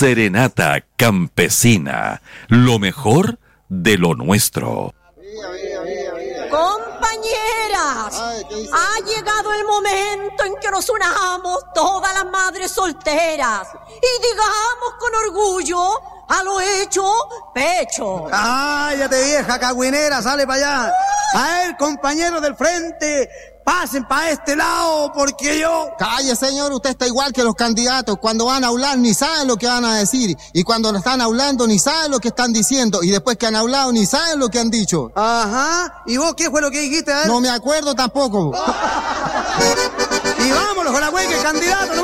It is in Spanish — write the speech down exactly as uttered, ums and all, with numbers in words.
Serenata Campesina, lo mejor de lo nuestro. Compañeras, ha llegado el momento en que nos unamos todas las madres solteras y digamos con orgullo a lo hecho pecho. Cállate, vieja cagüinera, sale para allá. A ver, compañeros del frente, pasen para este lado porque yo... Calle, señor, usted está igual que los candidatos. Cuando van a hablar ni saben lo que van a decir. Y cuando lo están hablando ni saben lo que están diciendo. Y después que han hablado ni saben lo que han dicho. Ajá. ¿Y vos qué fue lo que dijiste? A ver. No me acuerdo tampoco. Y vámonos con la güey que candidato.